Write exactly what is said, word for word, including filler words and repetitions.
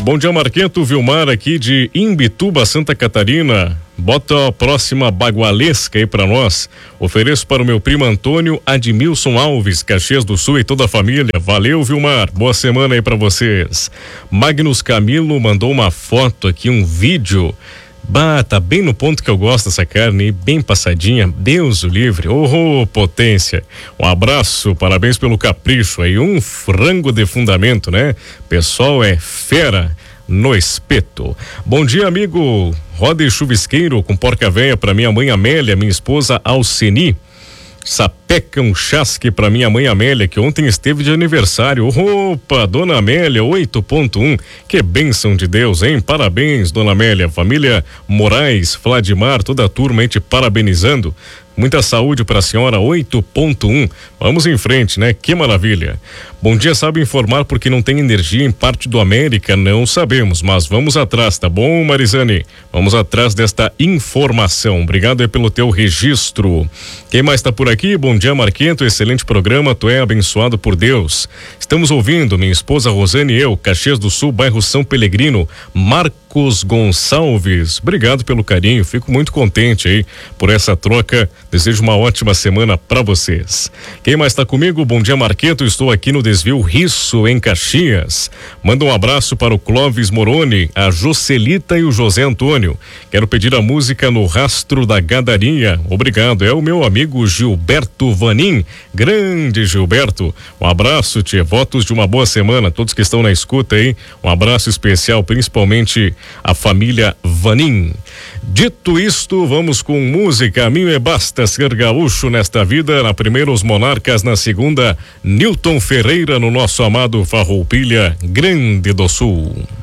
Bom dia, Marquento. Vilmar aqui de Imbituba, Santa Catarina. Bota a próxima bagualesca aí pra nós. Ofereço para o meu primo Antônio Admilson Alves, Caxias do Sul, e toda a família. Valeu, Vilmar. Boa semana aí pra vocês. Magnus Camilo mandou uma foto aqui, um vídeo. Bah, tá bem no ponto que eu gosto dessa carne, bem passadinha. Deus o livre. Oh, potência. Um abraço, parabéns pelo capricho aí. Um frango de fundamento, né? Pessoal é fera no espeto. Bom dia, amigo. Roda e chuvisqueiro com porca véia pra minha mãe Amélia, minha esposa Alceni. Sapeca um chasque pra minha mãe Amélia, que ontem esteve de aniversário. Opa, Dona Amélia, oito ponto um. Que bênção de Deus, hein? Parabéns, Dona Amélia. Família Moraes, Vladimar, toda a turma aí te parabenizando. Muita saúde para a senhora, oito ponto um. Vamos em frente, né? Que maravilha. Bom dia, sabe informar porque não tem energia em parte do América? Não sabemos, mas vamos atrás, tá bom, Marizane? Vamos atrás desta informação. Obrigado aí pelo teu registro. Quem mais tá por aqui? Bom dia, Marquento, excelente programa, tu é abençoado por Deus. Estamos ouvindo, minha esposa Rosane e eu, Caxias do Sul, bairro São Pelegrino, Marcos Gonçalves. Obrigado pelo carinho, fico muito contente aí por essa troca. Desejo uma ótima semana para vocês. Quem mais está comigo? Bom dia, Marqueto. Estou aqui no Desvio Risso, em Caxias. Manda um abraço para o Clóvis Moroni, a Jocelita e o José Antônio. Quero pedir a música No Rastro da Gadarinha. Obrigado. É o meu amigo Gilberto Vanim. Grande Gilberto. Um abraço, tia. Votos de uma boa semana. Todos que estão na escuta aí. Um abraço especial, principalmente a família Vanim. Dito isto, vamos com música. Caminho é basta ser gaúcho nesta vida. Na primeira, os Monarcas. Na segunda, Nilton Ferreira, no nosso amado Farroupilha Grande do Sul.